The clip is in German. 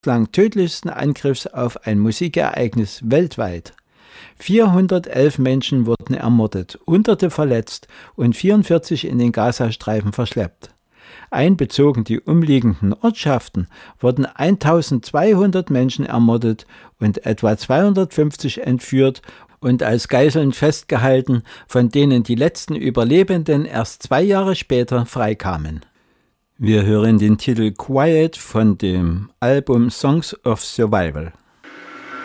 bislang tödlichsten Angriffs auf ein Musikereignis weltweit. 411 Menschen wurden ermordet, Hunderte verletzt und 44 in den Gazastreifen verschleppt. Einbezogen die umliegenden Ortschaften wurden 1200 Menschen ermordet und etwa 250 entführt und als Geiseln festgehalten, von denen die letzten Überlebenden erst 2 Jahre später freikamen. Wir hören den Titel Quiet von dem Album Songs of Survival.